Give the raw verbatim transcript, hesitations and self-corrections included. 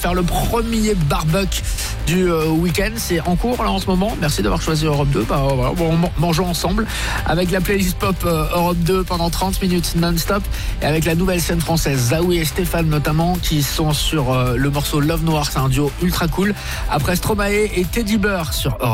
faire le premier barbecue du euh, week-end. C'est en cours là en ce moment. Merci d'avoir choisi Europe deux. Bah, voilà, bon, mangeons ensemble avec la playlist pop euh, Europe deux pendant trente minutes non-stop et avec la nouvelle scène française, Zawi et Stéphane notamment, qui sont sur euh, le morceau Love Noir. C'est un duo ultra cool. Après Stromae et Teddy Bear sur Europe.